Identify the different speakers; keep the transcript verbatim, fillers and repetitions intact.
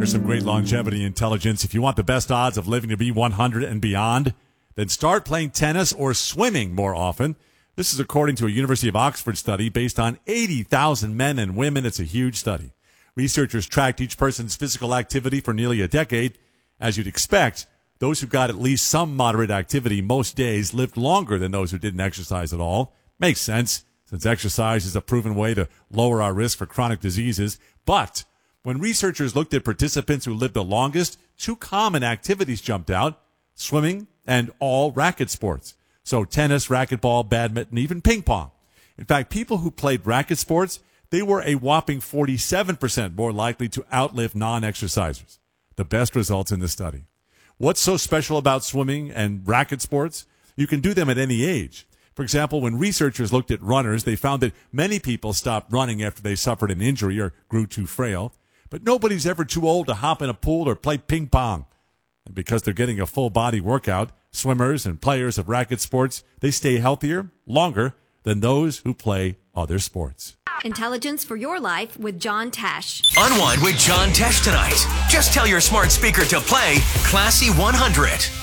Speaker 1: There's some great longevity intelligence. If you want the best odds of living to be one hundred and beyond, then start playing tennis or swimming more often. This is according to a University of Oxford study based on eighty thousand men and women. It's a huge study. Researchers tracked each person's physical activity for nearly a decade. As you'd expect, those who got at least some moderate activity most days lived longer than those who didn't exercise at all. Makes sense, since exercise is a proven way to lower our risk for chronic diseases. But when researchers looked at participants who lived the longest, two common activities jumped out: swimming and all racket sports. So tennis, racquetball, badminton, even ping pong. In fact, people who played racket sports, they were a whopping forty-seven percent more likely to outlive non-exercisers. The best results in the study. What's so special about swimming and racket sports? You can do them at any age. For example, when researchers looked at runners, they found that many people stopped running after they suffered an injury or grew too frail. But nobody's ever too old to hop in a pool or play ping pong. And because they're getting a full body workout, swimmers and players of racket sports, they stay healthier longer than those who play other sports.
Speaker 2: Intelligence for your life with John Tesh.
Speaker 3: Unwind with John Tesh tonight. Just tell your smart speaker to play Classy one hundred.